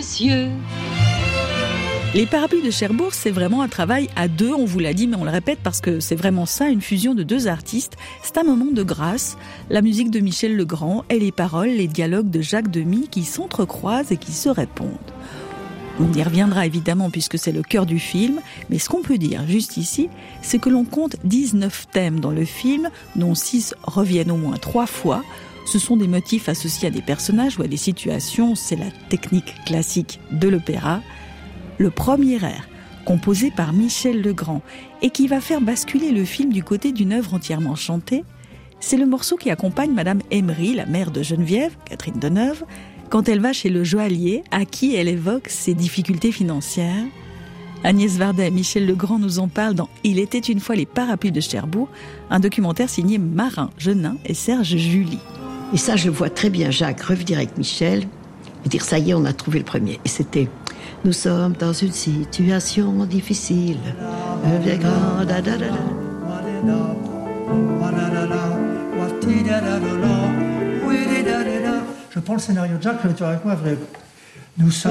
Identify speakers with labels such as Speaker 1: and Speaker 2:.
Speaker 1: monsieur.
Speaker 2: Les Parapluies de Cherbourg, c'est vraiment un travail à deux, on vous l'a dit, mais on le répète parce que c'est vraiment ça, une fusion de deux artistes. C'est un moment de grâce, la musique de Michel Legrand et les paroles, les dialogues de Jacques Demy qui s'entrecroisent et qui se répondent. On y reviendra évidemment puisque c'est le cœur du film, mais ce qu'on peut dire juste ici, c'est que l'on compte 19 thèmes dans le film, dont 6 reviennent au moins 3 fois. Ce sont des motifs associés à des personnages ou à des situations, c'est la technique classique de l'opéra. Le premier air, composé par Michel Legrand, et qui va faire basculer le film du côté d'une œuvre entièrement chantée, c'est le morceau qui accompagne Madame Emery, la mère de Geneviève, Catherine Deneuve, quand elle va chez le joaillier, à qui elle évoque ses difficultés financières. Agnès Varda et Michel Legrand nous en parlent dans « Il était une fois les Parapluies de Cherbourg », un documentaire signé Marin Genin et Serge July.
Speaker 3: Et ça, je le vois très bien, Jacques revenir avec Michel et dire « ça y est, on a trouvé le premier ». Et c'était « Nous sommes dans une situation difficile. »
Speaker 4: Je prends le scénario de Jacques, tu avec moi, vrai. Nous sommes